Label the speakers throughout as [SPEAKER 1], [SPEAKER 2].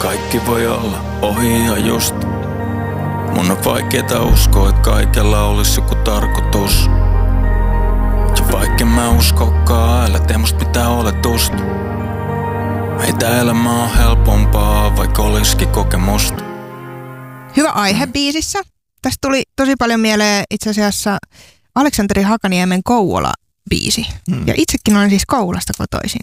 [SPEAKER 1] kaikki voi olla ohi ja just. Mun on vaikeeta uskoa, että kaikella olisi joku tarkoitus. Ja vaikka mä uskokaan, älä tee musta mitään oletusta. Ei tää elämä on helpompaa, vaikka olisikin kokemusta.
[SPEAKER 2] Hyvä aihe biisissä. Tästä tuli tosi paljon mieleen itse asiassa Aleksanteri Hakaniemen Kouvola-biisi. Ja itsekin olen siis Kouvolasta kotoisin.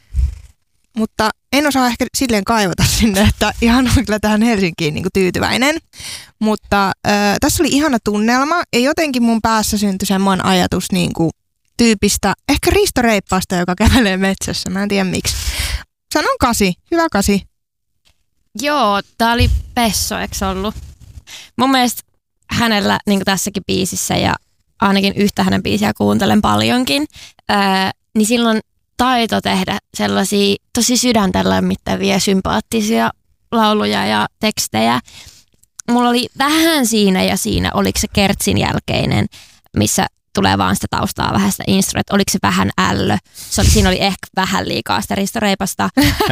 [SPEAKER 2] Mutta en osaa ehkä silleen kaivata sinne, että ihan on kyllä tähän Helsinkiin niin kuin tyytyväinen. Mutta tässä oli ihana tunnelma ja jotenkin mun päässä syntyi semmoinen ajatus niin kuin tyypistä, ehkä Risto Reippaasta, joka kävelee metsässä. Mä en tiedä miksi. Sanon 8. Hyvä 8.
[SPEAKER 3] Joo, tää oli Pesso, eikö ollut? Mun mielestä hänellä, niin kuin tässäkin biisissä, ja ainakin yhtä hänen biisiä kuuntelen paljonkin, niin silloin taito tehdä sellaisia tosi sydäntä lämmittäviä, sympaattisia lauluja ja tekstejä. Mulla oli vähän siinä ja siinä, oliko se Kertsin jälkeinen, missä tulee vaan sitä taustaa vähän sitä instrument, oliko se vähän ällö. Siinä oli ehkä vähän liikaa sitä Risto Reipasta,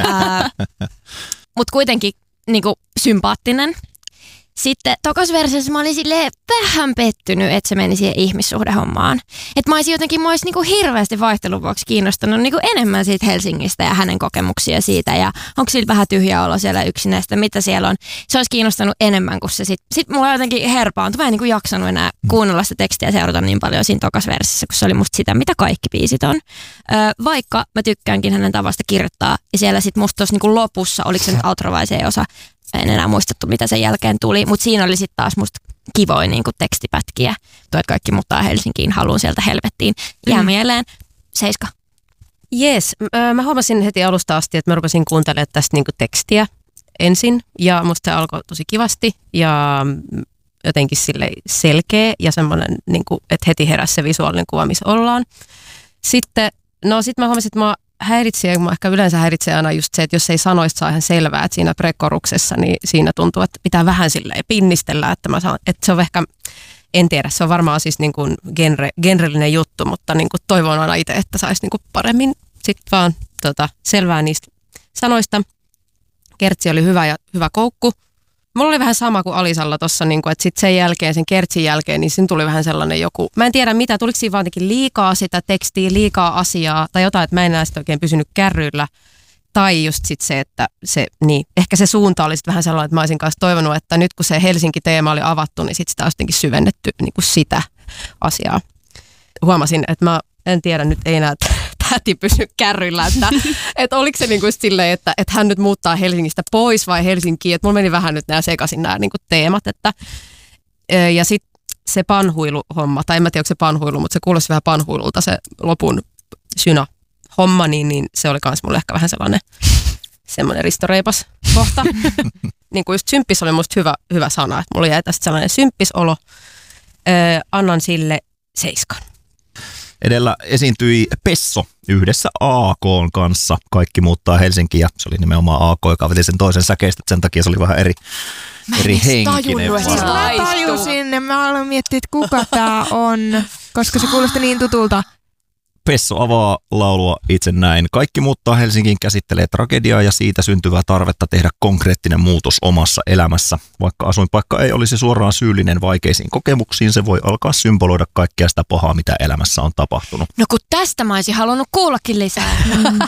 [SPEAKER 3] mutta kuitenkin niinku sympaattinen. Sitten tokas versiossa mä olin silleen vähän pettynyt, että se meni siihen ihmissuhdehommaan. Että mä olisin niinku hirveästi vaihtelun vuoksi kiinnostunut niinku enemmän siitä Helsingistä ja hänen kokemuksia siitä. Ja onko sillä vähän tyhjä olo siellä yksinäistä, mitä siellä on. Se olisi kiinnostanut enemmän kuin se sitten. Sitten mulla jotenkin herpaantui. Mä en niinku jaksanut enää kuunnella sitä tekstiä ja seurata niin paljon siinä tokas versiossa, kun se oli musta sitä, mitä kaikki biisit on. Vaikka mä tykkäänkin hänen tavasta kirjoittaa. Ja siellä sitten musta tuossa niinku lopussa, oliko se nyt outro vai se osa, en enää muistettu, mitä sen jälkeen tuli, mutta siinä oli sitten taas musta kivoin niin tekstipätkiä. Tuo, että kaikki muuttaa Helsinkiin, haluun sieltä helvettiin. Jää mieleen. 7.
[SPEAKER 4] Jes, mä huomasin heti alusta asti, että mä rupesin kuuntelemaan tästä niinku tekstiä ensin. Ja musta se alkoi tosi kivasti ja jotenkin sille selkeä ja semmoinen, niinku, että heti heräsi se visuaalinen kuva, missä ollaan. Sitten mä huomasin, että mä ehkä yleensä häiritsee aina just se, että jos ei sanoista saa ihan selvää, että siinä prekoruksessa, niin siinä tuntuu, että pitää vähän silleen pinnistellä, että se on ehkä, en tiedä, se on varmaan siis niin kuin genrellinen juttu, mutta niin kuin toivon aina itse, että saisi niin kuin paremmin sitten vaan selvää niistä sanoista. Kertsi oli hyvä koukku. Mulla oli vähän sama kuin Alisalla tuossa, niin että sitten sen jälkeen, sen Kertsin jälkeen, niin siinä tuli vähän sellainen joku, mä en tiedä mitä, tuliko siinä vaan liikaa sitä tekstiä, liikaa asiaa tai jotain, että mä en enää sitten oikein pysynyt kärryillä. Tai just sitten se, että ehkä se suunta oli sitten vähän sellainen, että mä olisin kanssa toivonut, että nyt kun se Helsinki-teema oli avattu, niin sitten sitä olisi jotenkin syvennetty niin kuin sitä asiaa. Huomasin, että mä en tiedä, nyt ei enää täti pysy kärryillä, että oliko se niinku silleen, että hän nyt muuttaa Helsingistä pois vai Helsinkiin, että mulla meni vähän nyt nämä sekaisin nämä niinku teemat, ja sitten se panhuiluhomma, tai en mä tiedä, onko se panhuilu, mutta se kuulosti vähän panhuilulta se lopun syna-homma, niin se oli kans mulle ehkä vähän semmoinen Risto Reipas kohta. Niin kuin just symppis oli musta hyvä sana, että mulla jäi tästä sellainen symppisolo, annan sille 7.
[SPEAKER 5] Edellä esiintyi Pesso yhdessä AK:n kanssa. Kaikki muuttaa Helsinkiin ja se oli nimenomaan AK, joka veti sen toisen säkeistä. Sen takia se oli vähän eri henkinen.
[SPEAKER 2] Mä tajusin ja mä aloin miettiä, että kuka tää on, koska se kuulosti niin tutulta.
[SPEAKER 5] Pesso avaa laulua itse näin. Kaikki muuttaa Helsinkiin käsittelee tragediaa ja siitä syntyvää tarvetta tehdä konkreettinen muutos omassa elämässä. Vaikka asuinpaikka ei olisi suoraan syyllinen vaikeisiin kokemuksiin, se voi alkaa symboloida kaikkea sitä pahaa, mitä elämässä on tapahtunut.
[SPEAKER 3] No kun tästä mä olisin halunnut kuullakin lisää.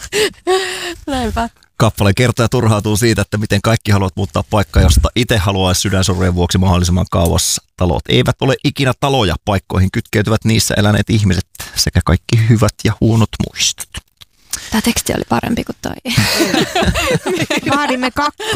[SPEAKER 3] Näinpä.
[SPEAKER 5] Kappale kertoo ja turhautuu siitä, että miten kaikki haluavat muuttaa paikkaa, josta itse haluaisi sydänsurreen vuoksi mahdollisimman kauas. Talot eivät ole ikinä taloja, paikkoihin kytkeytyvät niissä eläneet ihmiset sekä kaikki hyvät ja huonot muistot.
[SPEAKER 3] Tämä teksti oli parempi kuin toi.
[SPEAKER 2] Vaadimme 2.